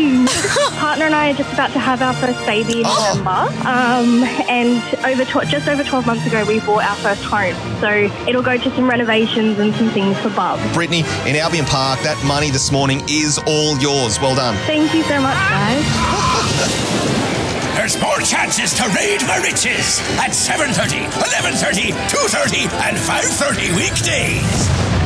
Partner and I are just about to have our first baby in November. And just over 12 months ago, we bought our first home. So it'll go to some renovations and some things for Bub. Brittany, in Albion Park, that money this morning is all yours. Well done. Thank you so much, guys. There's more chances to raid the riches at 7:30, 11:30, 2:30 and 5:30 weekdays.